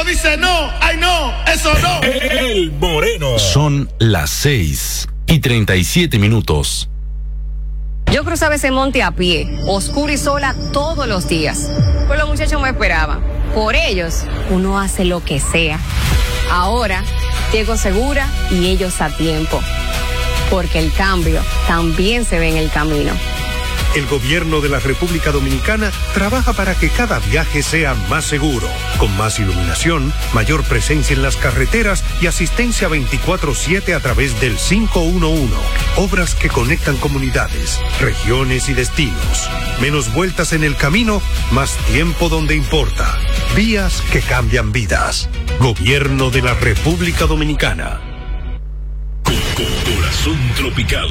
dice no, ay no, eso no. El Moreno. Son las 6:37. Yo cruzaba ese monte a pie, oscura y sola todos los días. Pues los muchachos me esperaban. Por ellos, uno hace lo que sea. Ahora, llego segura y ellos a tiempo. Porque el cambio también se ve en el camino. El gobierno de la República Dominicana trabaja para que cada viaje sea más seguro, con más iluminación, mayor presencia en las carreteras y asistencia 24/7 a través del 511. Obras que conectan comunidades, regiones y destinos. Menos vueltas en el camino, más tiempo donde importa. Vías que cambian vidas. Gobierno de la República Dominicana. Corazón tropical.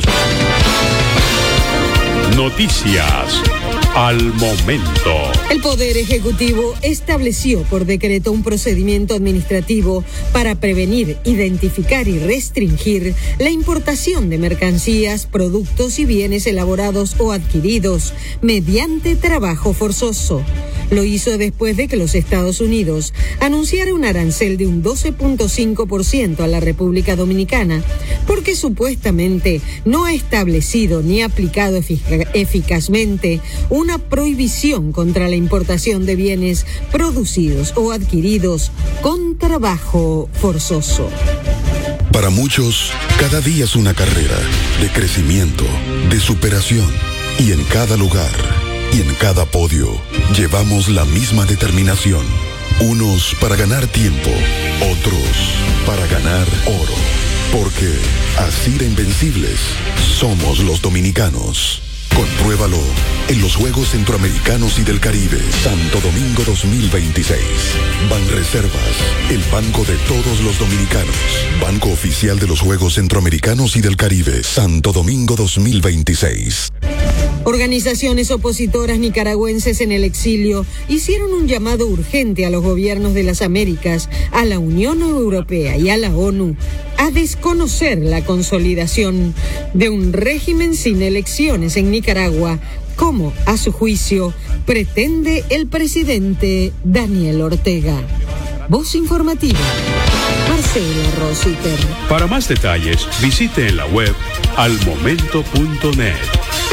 Noticias al momento. El Poder Ejecutivo estableció por decreto un procedimiento administrativo para prevenir, identificar y restringir la importación de mercancías, productos y bienes elaborados o adquiridos mediante trabajo forzoso. Lo hizo después de que los Estados Unidos anunciara un arancel de un 12.5% a la República Dominicana, porque supuestamente no ha establecido ni aplicado eficazmente una prohibición contra la importación de bienes producidos o adquiridos con trabajo forzoso. Para muchos, cada día es una carrera de crecimiento, de superación, y en cada lugar y en cada podio llevamos la misma determinación. Unos para ganar tiempo, otros para ganar oro. Porque así de invencibles somos los dominicanos. Compruébalo en los Juegos Centroamericanos y del Caribe, Santo Domingo 2026. Banreservas, el banco de todos los dominicanos. Banco oficial de los Juegos Centroamericanos y del Caribe, Santo Domingo 2026. Organizaciones opositoras nicaragüenses en el exilio hicieron un llamado urgente a los gobiernos de las Américas, a la Unión Europea y a la ONU a desconocer la consolidación de un régimen sin elecciones en Nicaragua, como, a su juicio, pretende el presidente Daniel Ortega. Voz informativa, Marcela Rositer. Para más detalles, visite en la web almomento.net.